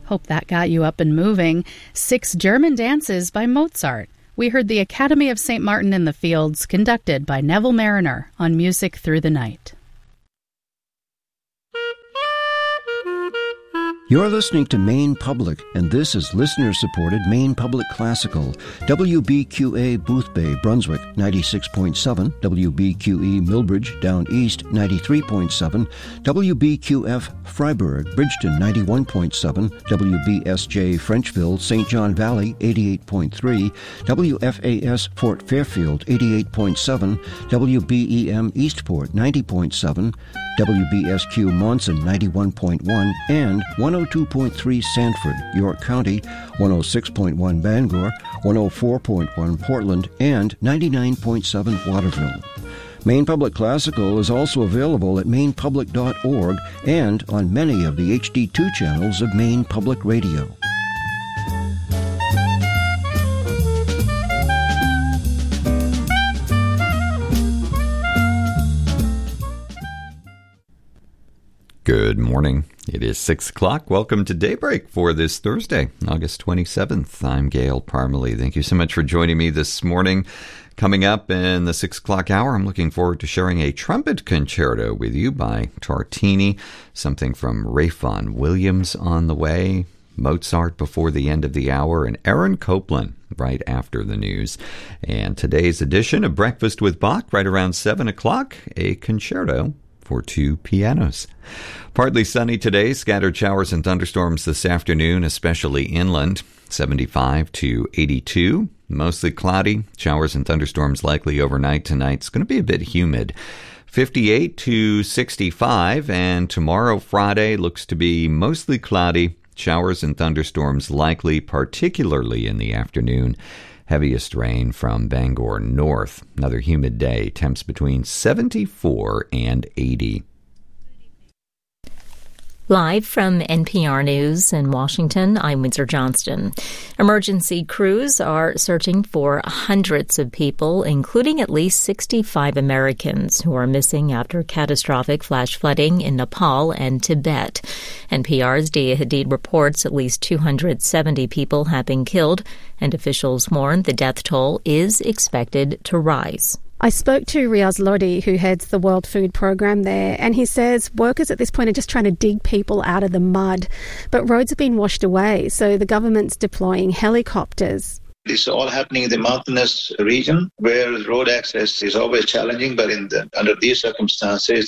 Hope that got you up and moving. 6 German dances by Mozart. We heard the Academy of St. Martin in the Fields, conducted by Neville Mariner on Music Through the Night. You're listening to Maine Public, and this is listener-supported Maine Public Classical. WBQA Boothbay, Brunswick, 96.7. WBQE Millbridge, Down East, 93.7. WBQF Freiburg, Bridgeton, 91.7. WBSJ Frenchville, St. John Valley, 88.3. WFAS Fort Fairfield, 88.7. WBEM Eastport, 90.7. WBSQ Monson, 91.1, and 102.3 Sanford, York County, 106.1 Bangor, 104.1 Portland, and 99.7 Waterville. Maine Public Classical is also available at mainepublic.org and on many of the HD2 channels of Maine Public Radio. Good morning. It is 6 o'clock. Welcome to Daybreak for this Thursday, August 27th. I'm Gail Parmalee. Thank you so much for joining me this morning. Coming up in the 6 o'clock hour, I'm looking forward to sharing a trumpet concerto with you by Tartini, something from Ralph Vaughan Williams on the way, Mozart before the end of the hour, and Aaron Copland right after the news. And today's edition of Breakfast with Bach, right around 7 o'clock, a concerto for 2 pianos. Partly sunny today, scattered showers and thunderstorms this afternoon, especially inland, 75 to 82. Mostly cloudy, showers and thunderstorms likely overnight tonight. It's going to be a bit humid. 58 to 65, and tomorrow, Friday, looks to be mostly cloudy, showers and thunderstorms likely, particularly in the afternoon. Heaviest rain from Bangor north. Another humid day. Temps between 74 and 80. Live from NPR News in Washington, I'm Windsor Johnston. Emergency crews are searching for hundreds of people, including at least 65 Americans who are missing after catastrophic flash flooding in Nepal and Tibet. NPR's Dia Hadid reports at least 270 people have been killed, and officials warn the death toll is expected to rise. I spoke to Riaz Lodi, who heads the World Food Programme there, and he says workers at this point are just trying to dig people out of the mud. But roads have been washed away, so the government's deploying helicopters. This is all happening in the mountainous region, where road access is always challenging, but under these circumstances,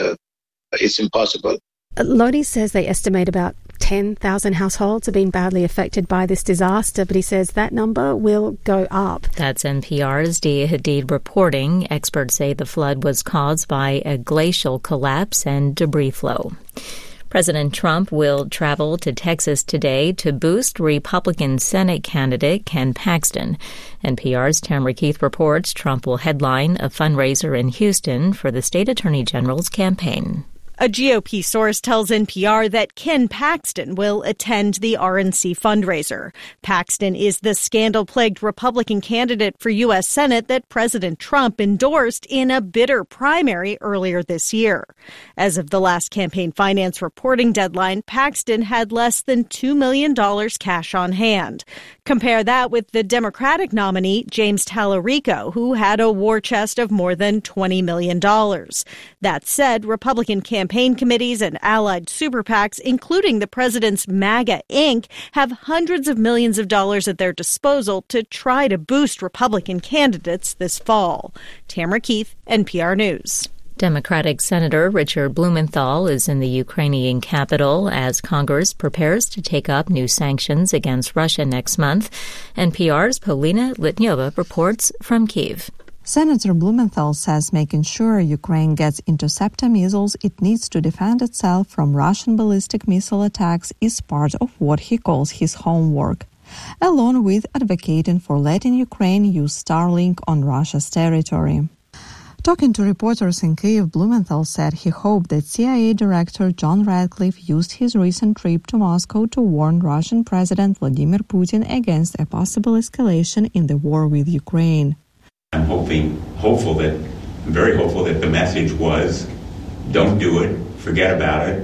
it's impossible. Lodi says they estimate about 10,000 households have been badly affected by this disaster, but he says that number will go up. That's NPR's Dia Hadid reporting. Experts say the flood was caused by a glacial collapse and debris flow. President Trump will travel to Texas today to boost Republican Senate candidate Ken Paxton. NPR's Tamara Keith reports Trump will headline a fundraiser in Houston for the state attorney general's campaign. A GOP source tells NPR that Ken Paxton will attend the RNC fundraiser. Paxton is the scandal-plagued Republican candidate for U.S. Senate that President Trump endorsed in a bitter primary earlier this year. As of the last campaign finance reporting deadline, Paxton had less than $2 million cash on hand. Compare that with the Democratic nominee, James Tallarico, who had a war chest of more than $20 million. That said, Republican campaign committees and allied super PACs, including the president's MAGA Inc., have hundreds of millions of dollars at their disposal to try to boost Republican candidates this fall. Tamara Keith, NPR News. Democratic Senator Richard Blumenthal is in the Ukrainian capital as Congress prepares to take up new sanctions against Russia next month. NPR's Polina Litnyova reports from Kyiv. Senator Blumenthal says making sure Ukraine gets interceptor missiles it needs to defend itself from Russian ballistic missile attacks is part of what he calls his homework, along with advocating for letting Ukraine use Starlink on Russia's territory. Talking to reporters in Kyiv, Blumenthal said he hoped that CIA Director John Ratcliffe used his recent trip to Moscow to warn Russian President Vladimir Putin against a possible escalation in the war with Ukraine. I'm very hopeful that the message was, don't do it, forget about it.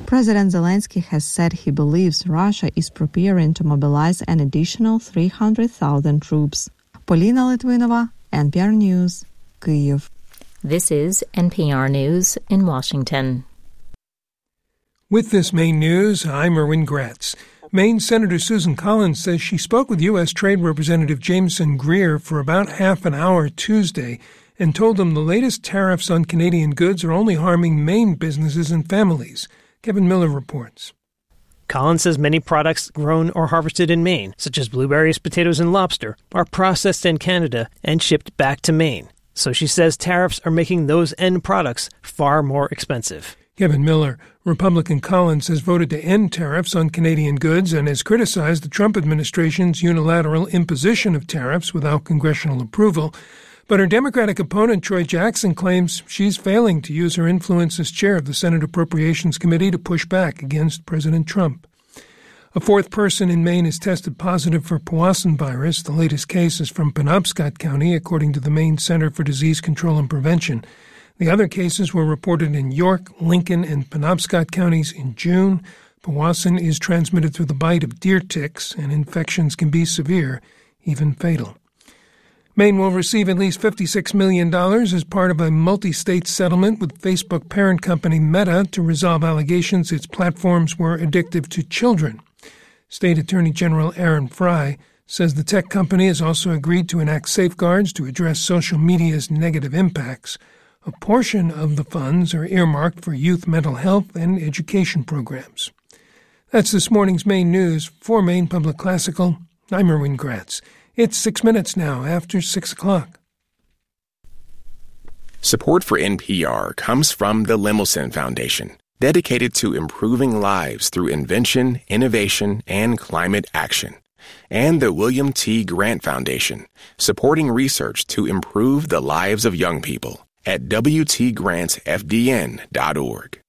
President Zelensky has said he believes Russia is preparing to mobilize an additional 300,000 troops. Polina Litvinova, NPR News, Kyiv. This is NPR News in Washington. With this Maine news, I'm Erwin Gratz. Maine Senator Susan Collins says she spoke with U.S. Trade Representative Jameson Greer for about half an hour Tuesday and told him the latest tariffs on Canadian goods are only harming Maine businesses and families. Kevin Miller reports. Collins says many products grown or harvested in Maine, such as blueberries, potatoes, and lobster, are processed in Canada and shipped back to Maine. So she says tariffs are making those end products far more expensive. Kevin Miller. Republican Collins has voted to end tariffs on Canadian goods and has criticized the Trump administration's unilateral imposition of tariffs without congressional approval. But her Democratic opponent, Troy Jackson, claims she's failing to use her influence as chair of the Senate Appropriations Committee to push back against President Trump. A fourth person in Maine has tested positive for Powassan virus. The latest case is from Penobscot County, according to the Maine Center for Disease Control and Prevention. The other cases were reported in York, Lincoln, and Penobscot counties in June. Powassan is transmitted through the bite of deer ticks, and infections can be severe, even fatal. Maine will receive at least $56 million as part of a multi-state settlement with Facebook parent company Meta to resolve allegations its platforms were addictive to children. State Attorney General Aaron Frey says the tech company has also agreed to enact safeguards to address social media's negative impacts. A portion of the funds are earmarked for youth mental health and education programs. That's this morning's Maine news. For Maine Public Classical, I'm Erwin Gratz. It's 6 minutes now after 6 o'clock. Support for NPR comes from the Lemelson Foundation, dedicated to improving lives through invention, innovation, and climate action. And the William T. Grant Foundation, supporting research to improve the lives of young people at WTGrantsFDN.org.